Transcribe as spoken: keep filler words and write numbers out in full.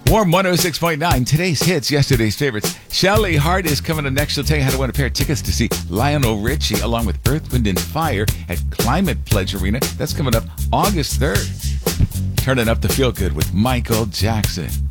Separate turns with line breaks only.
Warm one oh six point nine, today's hits, yesterday's favorites. Shelly Hart is coming up next. She'll tell you how to win a pair of tickets to see Lionel Richie along with Earth, Wind and Fire at Climate Pledge Arena. That's coming up August third. Turning up the feel good with Michael Jackson.